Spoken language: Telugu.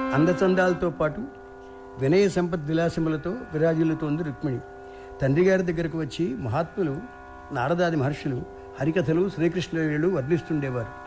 అందచందాలతో పాటు వినయ సంపత్ విలాసములతో విరాజిల్లుతోంది రుక్మిణి. తండ్రి గారి దగ్గరకు వచ్చి మహాత్ములు నారదాది మహర్షులు హరికథలు శ్రీకృష్ణలీలలు వర్ణిస్తుండేవారు.